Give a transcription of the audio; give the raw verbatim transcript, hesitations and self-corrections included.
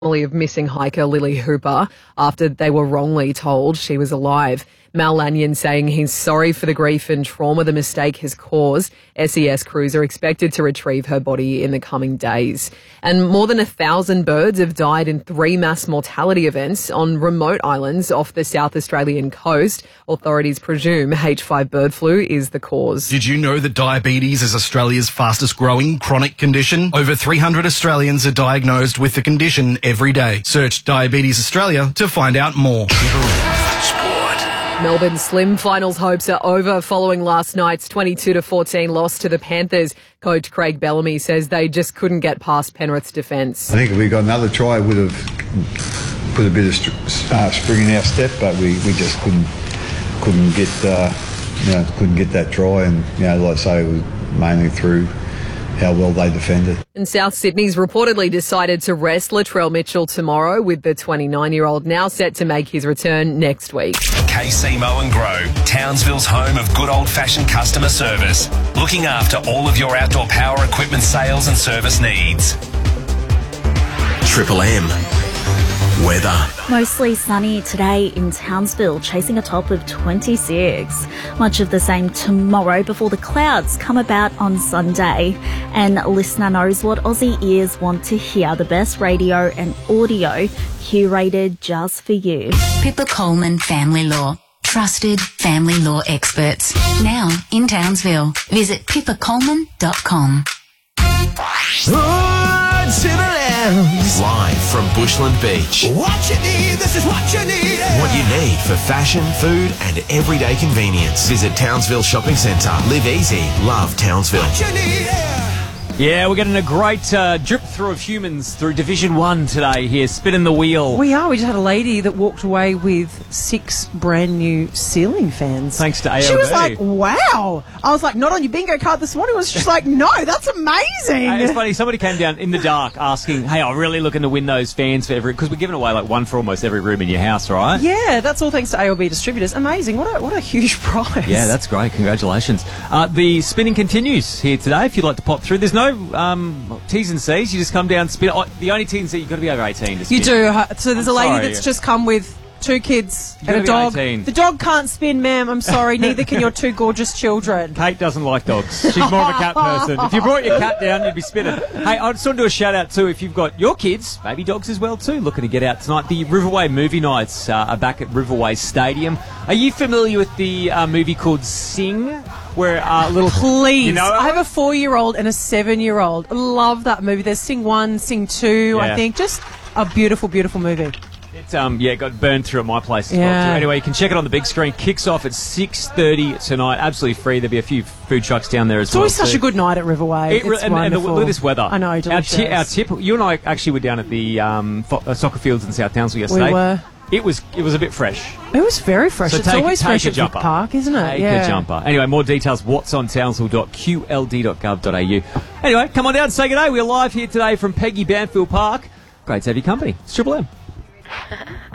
of missing hiker Lily Hooper after they were wrongly told she was alive. Mal Lanyon saying he's sorry for the grief and trauma the mistake has caused. S E S crews are expected to retrieve her body in the coming days. And more than a thousand birds have died in three mass mortality events on remote islands off the South Australian coast. Authorities presume H five bird flu is the cause. Did you know that diabetes is Australia's fastest growing chronic condition? Over three hundred Australians are diagnosed with the condition every day. Search Diabetes Australia to find out more. Melbourne Slim finals hopes are over following last night's twenty-two to fourteen loss to the Panthers. Coach Craig Bellamy says they just couldn't get past Penrith's defence. I think if we got another try, would have put a bit of st- uh, spring in our step, but we, we just couldn't couldn't get uh, you know couldn't get that try, and you know, like I say, it was mainly through how well they defended. And South Sydney's reportedly decided to rest Latrell Mitchell tomorrow, with the twenty-nine-year-old now set to make his return next week. K C Mow and Grow, Townsville's home of good old-fashioned customer service, looking after all of your outdoor power equipment sales and service needs. Triple M. Weather. Mostly sunny today in Townsville, chasing a top of twenty-six. Much of the same tomorrow before the clouds come about on Sunday. And listener knows what Aussie ears want to hear. The best radio and audio curated just for you. Pippa Coleman Family Law. Trusted family law experts. Now in Townsville. Visit pippa coleman dot com. Live from Bushland Beach. What you need, this is what you need. What you need for fashion, food and everyday convenience. Visit Townsville Shopping Centre. Live easy. Love Townsville. What you need. Yeah, we're getting a great uh, drip through of humans through Division one today here, spinning the wheel. We are. We just had a lady that walked away with six brand new ceiling fans. Thanks to A L B. She was like, wow. I was like, not on your bingo card this morning. Was she's like, no, that's amazing. Hey, it's funny, somebody came down in the dark asking, hey, I'm really looking to win those fans for every... Because we're giving away like one for almost every room in your house, right? Yeah, that's all thanks to A L B Distributors. Amazing. What a, what a huge prize. Yeah, that's great. Congratulations. Uh, the spinning continues here today if you'd like to pop through. There's no... Um, T's and C's, you just come down, spin. Oh, the only T and C, you've got to be over eighteen to spin. You do. So there's I'm a lady sorry. that's just come with two kids You've and a got dog. to be eighteen. The dog can't spin, ma'am. I'm sorry. Neither can your two gorgeous children. Kate doesn't like dogs. She's more of a cat person. If you brought your cat down, you'd be spinning. Hey, I just want to do a shout out too if you've got your kids, maybe dogs as well too, looking to get out tonight. The Riverway Movie Nights uh, are back at Riverway Stadium. Are you familiar with the uh, movie called Sing? Where uh, little Please, you know, I have a four-year-old and a seven-year-old. I love that movie. There's Sing One, Sing Two. Yeah. I think just a beautiful, beautiful movie. It's um yeah, got burned through at my place as Yeah. well too. Anyway, you can check it on the big screen. Kicks off at six thirty tonight. Absolutely free. There'll be a few food trucks down there as It's well. always such too. a good night at Riverway. It re- it's and, and the, wonderful. look at this weather. I know, Our, delicious. ti- our tip. You and I actually were down at the um, fo- uh, soccer fields in South Townsville yesterday. We were. It was it was a bit fresh. It was very fresh. So it's take, always take fresh a at Vic jumper. Park, isn't it? Take yeah. a jumper. Anyway, more details. What's on Townsville dot q l d dot gov dot a u. Anyway, come on down and say good day. We're live here today from Peggy Banfield Park. Great to have your company. It's Triple M.